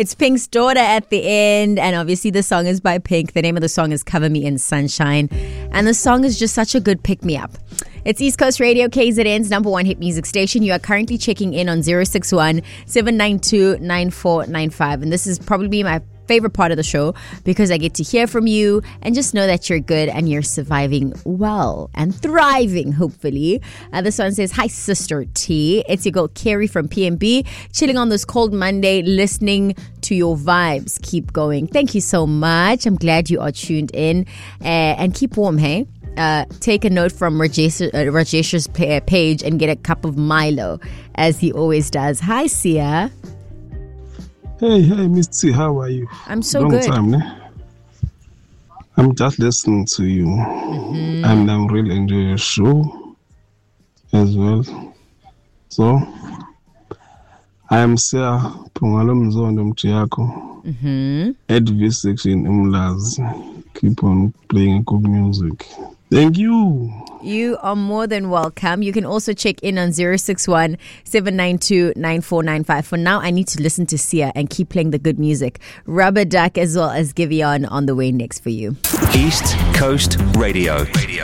It's Pink's Daughter at the end, and obviously the song is by Pink. The name of the song is Cover Me in Sunshine, and the song is just such a good pick-me-up. It's East Coast Radio, KZN's number one hit music station. You are currently checking in on 061 792 9495, and this is probably my favorite part of the show because I get to hear from you and just know that you're good and you're surviving well and thriving, hopefully. This one says, hi, Sister T. It's your girl, Carrie from PMB, chilling on this cold Monday, listening to your vibes. Keep going. Thank you so much. I'm glad you are tuned in. And keep warm, hey? Take a note from Rajesh's page and get a cup of Milo, as he always does. Hi, Sia. Hey, Miss T, how are you? I'm so Long good. Time, ne? I'm just listening to you, and I'm really enjoying your show as well. So, I am Sia Pungalo Mzondo Mchiako. At this section, Umlaz. Keep on playing good music. Thank you. You are more than welcome. You can also check in on 061 792 9495. For now, I need to listen to Sia and keep playing the good music. Rubber Duck as well as Giveon on the way next for you. East Coast Radio. Good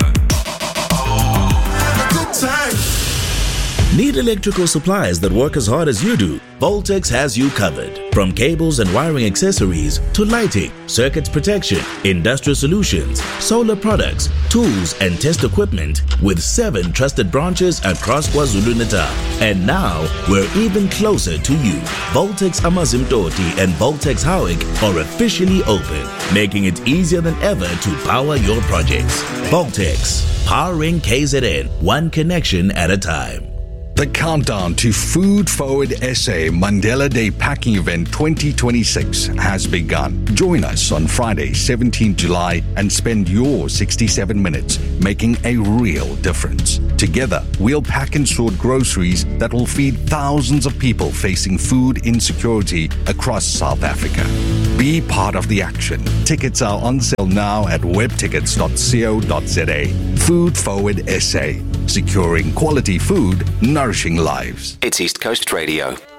time. Need electrical supplies that work as hard as you do? Voltex has you covered. From cables and wiring accessories to lighting, circuits protection, industrial solutions, solar products, tools and test equipment with 7 trusted branches across KwaZulu-Natal. And now we're even closer to you. Voltex Amazimtoti and Voltex Howick are officially open, making it easier than ever to power your projects. Voltex, powering KZN, one connection at a time. The countdown to Food Forward SA Mandela Day Packing Event 2026 has begun. Join us on Friday, 17 July and spend your 67 minutes making a real difference. Together, we'll pack and sort groceries that will feed thousands of people facing food insecurity across South Africa. Be part of the action. Tickets are on sale now at webtickets.co.za. Food Forward SA. Securing quality food, nourishing lives. It's East Coast Radio.